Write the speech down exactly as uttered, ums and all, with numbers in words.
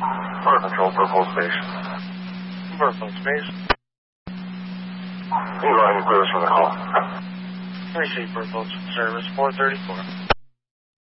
Fire Control, Purple Station. Purple Space. You go ahead and clear us from the call. Receive Purple Service four thirty-four.